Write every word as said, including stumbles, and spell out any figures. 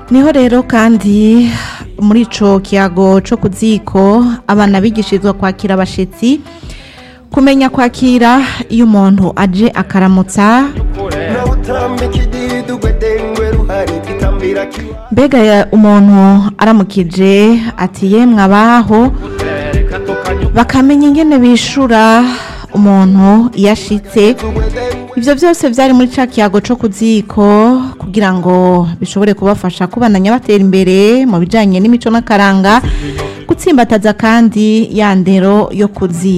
niho rero kandi muri ico kiyago co kuziko abana bigishirizwa kwakira abashitsi, kumenya kwakira iyo umuntu aje akaramutsa, mbega umuntu aramukije ati yemwe abaho, bakamenya ingene bishura umuntu yashitse. Ivyo byose vyari muri ca kiyago co kuziko kugira ngo bishobore kubafasha kubananya batera imbere mu bijanye n'imico n'akaranga, gutsimbataza kandi ya ndero yo kuziko.